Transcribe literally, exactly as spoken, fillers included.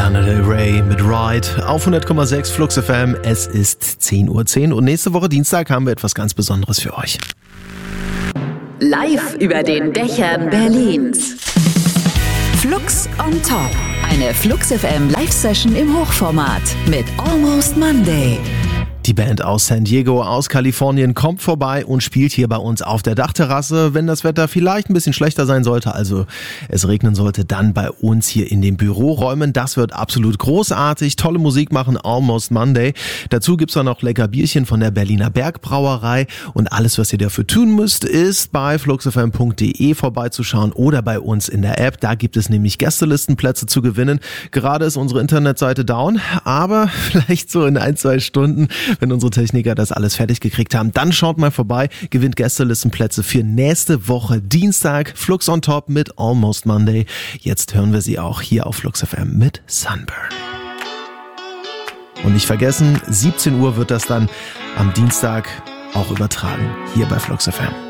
Lana Del Rey mit Ride auf hundert Komma sechs Flux F M. Es ist zehn Uhr zehn und nächste Woche Dienstag haben wir etwas ganz Besonderes für euch. Live über den Dächern Berlins. Flux on Top. Eine Flux F M Live-Session im Hochformat mit Almost Monday. Die Band aus San Diego, aus Kalifornien, kommt vorbei und spielt hier bei uns auf der Dachterrasse. Wenn das Wetter vielleicht ein bisschen schlechter sein sollte, also es regnen sollte, dann bei uns hier in den Büroräumen. Das wird absolut großartig. Tolle Musik machen, Almost Monday. Dazu gibt's auch noch lecker Bierchen von der Berliner Bergbrauerei. Und alles, was ihr dafür tun müsst, ist bei fluxfm punkt de vorbeizuschauen oder bei uns in der App. Da gibt es nämlich Gästelistenplätze zu gewinnen. Gerade ist unsere Internetseite down, aber vielleicht so in ein, zwei Stunden, wenn unsere Techniker das alles fertig gekriegt haben, dann schaut mal vorbei, gewinnt Gästelistenplätze für nächste Woche Dienstag. Flux on Top mit Almost Monday. Jetzt hören wir sie auch hier auf Flux F M mit Sunburn. Und nicht vergessen, siebzehn Uhr wird das dann am Dienstag auch übertragen, hier bei Flux F M.